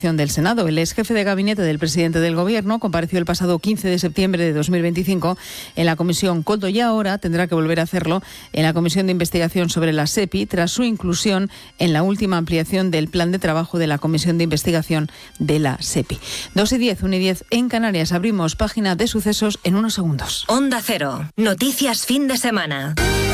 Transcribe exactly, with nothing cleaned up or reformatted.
del Senado. El ex jefe de gabinete del presidente del Gobierno compareció el pasado quince de septiembre de dos mil veinticinco en la Comisión Koldo y ahora tendrá que volver a hacerlo en la Comisión de Investigación sobre la SEPI tras su inclusión en la última ampliación del plan de trabajo de la Comisión de Investigación de la SEPI. dos y diez, una y diez en Canarias. Abrimos página de sucesos en unos segundos. Onda Cero. Noticias fin de semana.